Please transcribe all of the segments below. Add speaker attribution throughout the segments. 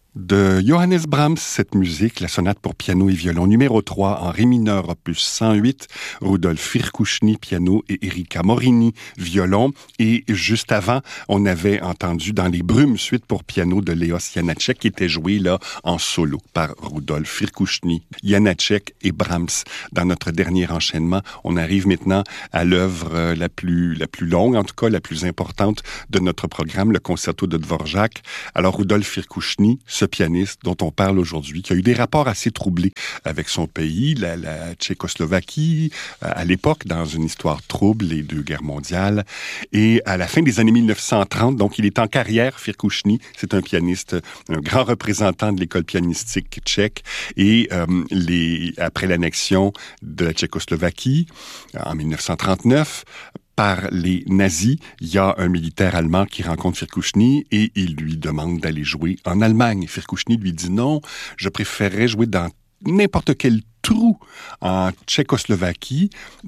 Speaker 1: De Johannes Brahms, cette musique, la sonate pour piano et violon numéro 3 en ré mineur opus 108, Rudolf Firkushny piano et Erika Morini violon. Et juste avant, on avait entendu Dans les brumes, suite pour piano de Léos Janáček qui était joué là en solo par Rudolf Firkushny, Janáček et Brahms. Dans notre dernier enchaînement, on arrive maintenant à l'œuvre la plus longue, en tout cas la plus importante de notre programme, le concerto de Dvorak. Alors Rudolf Firkushny, ce pianiste dont on parle aujourd'hui, qui a eu des rapports assez troublés avec son pays, la Tchécoslovaquie, à l'époque, dans une histoire trouble, les deux guerres mondiales. Et à la fin des années 1930, donc il est en carrière, Firkushny, c'est un pianiste, un grand représentant de l'école pianistique tchèque. Et après l'annexion de la Tchécoslovaquie, en 1939, par les nazis, il y a un militaire allemand qui rencontre Firkushny et il lui demande d'aller jouer en Allemagne. Firkushny lui dit non, je préférerais jouer dans n'importe quel trou en Tchécoslovaquie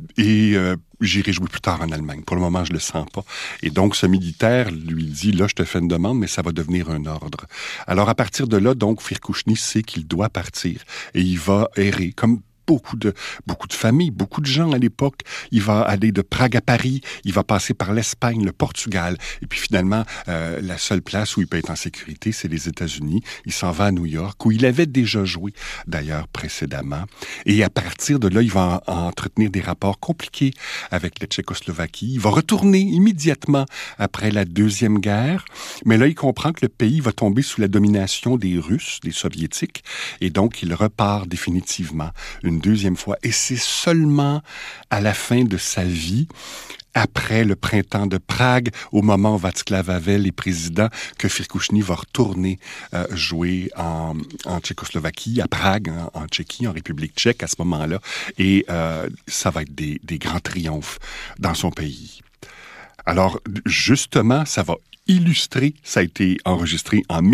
Speaker 1: et j'irai jouer plus tard en Allemagne. Pour le moment, je le sens pas. Et donc, ce militaire lui dit, là, je te fais une demande, mais ça va devenir un ordre. Alors, à partir de là, donc, Firkushny sait qu'il doit partir et il va errer, comme beaucoup de familles, beaucoup de gens à l'époque. Il va aller de Prague à Paris, il va passer par l'Espagne, le Portugal, et puis finalement, la seule place où il peut être en sécurité, c'est les États-Unis. Il s'en va à New York, où il avait déjà joué, d'ailleurs, précédemment. Et à partir de là, il va entretenir des rapports compliqués avec la Tchécoslovaquie. Il va retourner immédiatement après la Deuxième Guerre, mais là, il comprend que le pays va tomber sous la domination des Russes, des Soviétiques, et donc il repart définitivement une deuxième fois. Et c'est seulement à la fin de sa vie, après le printemps de Prague, au moment où Václav Havel est président, que Firkushny va retourner jouer en Tchécoslovaquie, à Prague, en Tchéquie, en République tchèque à ce moment-là. Et ça va être des grands triomphes dans son pays. Alors, justement, ça va illustrer, ça a été enregistré en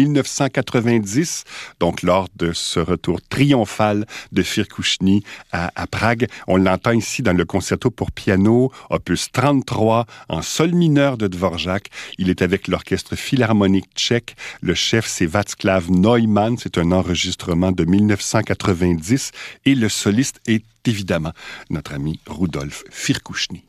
Speaker 1: 1990, donc lors de ce retour triomphal de Firkushny à Prague. On l'entend ici dans le concerto pour piano, opus 33, en sol mineur de Dvorak. Il est avec l'orchestre philharmonique tchèque. Le chef, c'est Václav Neumann. C'est un enregistrement de 1990. Et le soliste est évidemment notre ami Rudolf Firkushny.